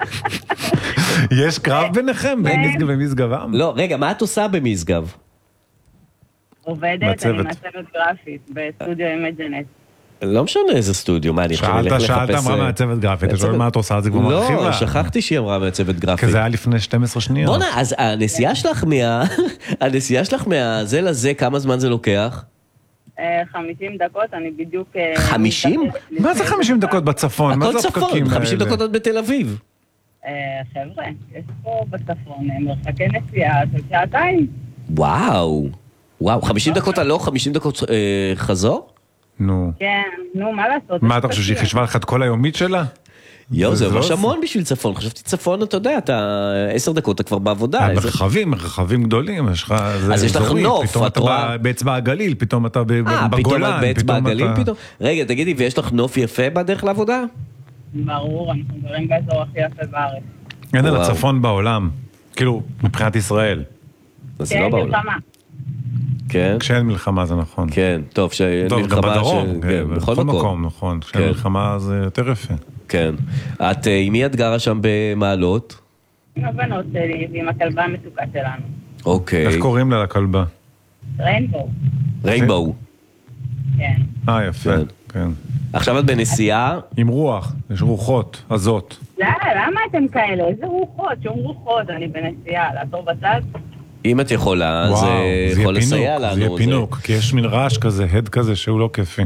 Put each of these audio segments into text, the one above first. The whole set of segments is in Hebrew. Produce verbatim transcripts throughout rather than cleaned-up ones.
יש קרב ביניכם במשגבם? לא, רגע, מה את עושה במשגב? עובדת, אני מעצבת גרפית בסטודיו אימג'נט. לא משנה איזה סטודיו, מה אני יכול ללכת לחפש... שאלת, שאלת אמרה מעצבת גרפית, אתה שואל מה את עושה, זה כבר מרחיבה. לא, שכחתי שהיא אמרה מעצבת גרפית. כי זה היה לפני שתים עשרה שניות. בונה, אז הנסיעה שלך מה... הנסיעה שלך מהזה לזה, כמה זמן זה לוקח? חמישים דקות, אני בדיוק... חמישים? מה זה חמישים דקות בצפון? הכל צפון, חמישים דקות עוד בתל אביב. חבר'ה, יש פה בצפון מרחקי נסיעה של שעתיים. וואו, וואו, חמישים דקות הלוך, חמישים דקות חזור? נו. כן, נו, מה לעשות? מה אתה חושב שהיא חישבה לך את כל היומית שלה? יו, זה ממש המון בשביל צפון. חשבתי צפון, אתה יודע, אתה עשר דקות, אתה כבר בעבודה. מרחבים, מרחבים גדולים. אז יש לך נוף. פתאום אתה באצבע הגליל, פתאום אתה בגולן. פתאום את באצבע הגליל פתאום. רגע, תגידי, ויש לך נוף יפה בדרך לעבודה? ברור, אנחנו גרים באזור הכי יפה בארץ. אין על הצפון בעולם. כאילו, מבחינת ישראל. אז לא בעולם. כן. כשאין מלחמה זה נכון. כן, טוב, שאין מלחמה... טוב, גם בדרום, בכל מקום. נכון. כשאין מלחמה זה יותר יפה. כן. את, עם מי את גרה שם במעלות? עם הבנות שלי ועם הכלבה המתוקה שלנו. אוקיי. איך קוראים לה לכלבה? ריינבואו. ריינבואו. כן. אה, יפה, כן. עכשיו את בנסיעה? עם רוח, יש רוחות, עזות. לא, למה אתם כאלה? איזה רוחות? שום רוחות, אני בנסיעה, לעצור בצד? אם את יכולה, זה יכול לסייע לנו. זה יהיה פינוק, כי יש מין רעש כזה, הד כזה שהוא לא כיפי.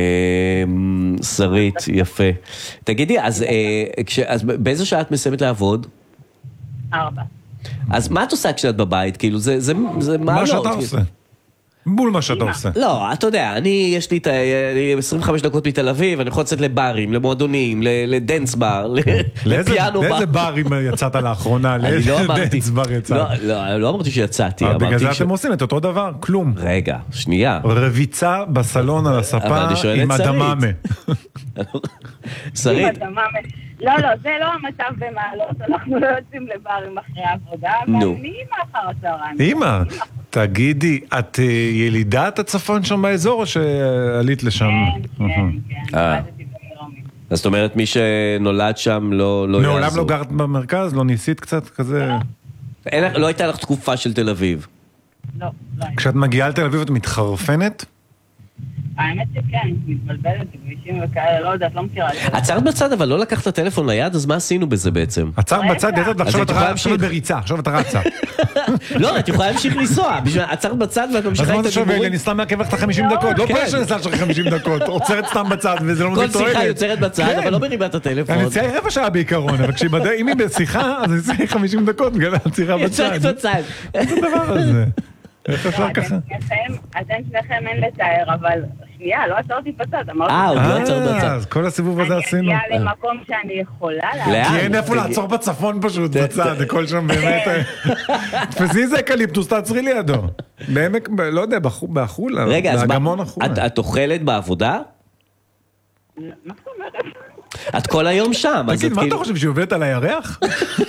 שרית, יפה. תגידי, אז באיזה שעה את מסיימת לעבוד? ארבע. אז מה את עושה כשאת בבית? כאילו, זה מה לא? מה שאתה עושה. בול מה שאתה עושה. לא, אתה יודע, אני, יש לי את עשרים וחמש דקות מתל אביב, אני יכול לצאת לברים, למועדונים, לדנס בר, לפיאנו בר. לאיזה ברים יצאת לאחרונה? לאיזה דנס בר יצאת? לא, לא אמרתי שיצאתי. בגלל זה אתם עושים את אותו דבר, כלום. רגע, שנייה. רביצה בסלון על הספה עם הדממה. שרית. עם הדממה. לא, לא, זה לא המצב במעלות, אנחנו לא יוצאים לברים אחרי העבודה, אבל אני אימא אחר הצהריים. אימא, תגידי, את ילידת הצפון שם באזור או שעלית לשם? כן, כן, כן, עבדתי בדרומי. אז זאת אומרת, מי שנולד שם לא יעזור. מעולם לא גרת במרכז? לא ניסית קצת כזה? לא הייתה לך תקופה של תל אביב? לא, לא. כשאת מגיעה לתל אביב את מתחרפנת? האמת שכן, מתבלבלת בכבישים וכאלה, לא יודעת, לא מכירה. עצרת בצד, אבל לא לקחת את הטלפון ליד, אז מה עשינו בזה בעצם? עצרת בצד, יצאת, עכשיו אתה רצה בריצה, עכשיו אתה רצה. לא, את יכולה להמשיך לנסוע, עצרת בצד ואת ממשיכה את הדיבורים. אז מה אתה שווה, אני סתם מעכב לך את ה-חמישים דקות, לא פעם שאני אעשה לך חמישים דקות, עוצרת סתם בצד וזה לא מביא תועלת. כל שיחה יוצרת בצד, אבל לא מרימה את הטלפון. אני אציע רבע שעה בעיקרון, אבל אם היא בשיחה, אז אני אציע חמישים דקות, בגלל הצירה בצד. בצד. איזה דבר הזה? איך אפשר ככה? אתם שניכם אין לתאר, אבל שנייה, לא עצרתי בצד, אמרתי... אה, עוד לא עצרת בצד. אז כל הסיבוב הזה עשינו. אני אגיע למקום שאני יכולה לעשות. כי אין איפה לעצור בצפון פשוט, בצד, הכל שם באמת... תפסי איזה אקליפטוס, תעצרי לידו. בעמק, לא יודע, באחולה, באגמון אחולה. את אוכלת בעבודה? מה זאת אומרת? את כל היום שם. תגיד, מה אתה חושב, שהיא עובדת על הירח?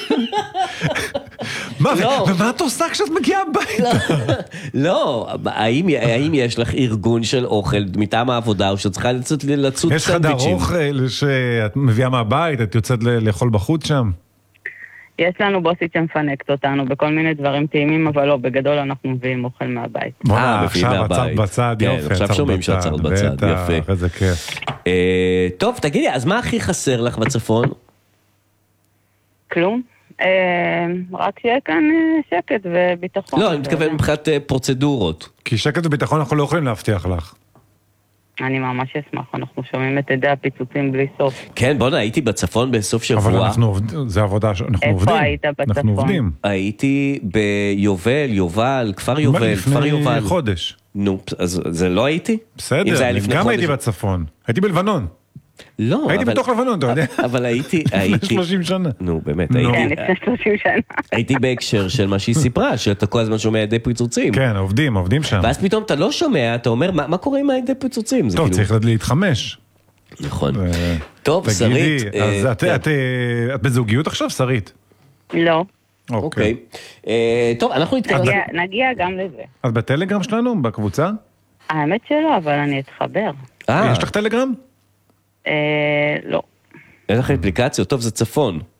מה, ומה את עושה כשאת מגיעה הביתה? לא, האם יש לך ארגון של אוכל מטעם העבודה, או שאת צריכה לצאת לצוד יש חדר אוכל שאת מביאה מהבית, את יוצאת לאכול בחוץ שם? יש לנו בוסית שמפנקת אותנו בכל מיני דברים טעימים, אבל לא, בגדול אנחנו מביאים אוכל מהבית. בואו, עכשיו עצרת בצד, יופי. עכשיו שומעים שעצרת בצד, יפה. איזה כיף. טוב, תגידי, אז מה הכי חסר לך בצפון? כלום. רק שיהיה כאן שקט וביטחון. לא, אני מתכוון מבחינת פרוצדורות. כי שקט וביטחון אנחנו לא יכולים להבטיח לך. אני ממש אשמח, אנחנו שומעים את ידי הפיצוצים בלי סוף. כן, בוא'נה, הייתי בצפון בסוף שבוע. אבל אנחנו עובדים, זה עבודה, אנחנו עובדים. איפה היית בצפון? אנחנו עובדים. הייתי ביובל, יובל, כפר יובל, כפר יובל. לפני חודש. נו, אז זה לא הייתי? בסדר, גם הייתי בצפון. הייתי בלבנון. לא, הייתי בתוך לבנון, אתה יודע. אבל הייתי... לפני שלושים שנה. נו, באמת, הייתי... לפני שלושים שנה. הייתי בהקשר של מה שהיא סיפרה, שאתה כל הזמן שומע ידי פיצוצים. כן, עובדים, עובדים שם. ואז פתאום אתה לא שומע, אתה אומר, מה קורה עם הידי פיצוצים? טוב, צריך להתחמש. נכון. טוב, שרית... אז את בזוגיות עכשיו, שרית? לא. אוקיי. טוב, אנחנו נתקרב... נגיע גם לזה. את בטלגרם שלנו, בקבוצה? האמת שלא, אבל אני אתחבר. יש לך טלגרם? לא. אין לך אפליקציות? טוב, זה צפון.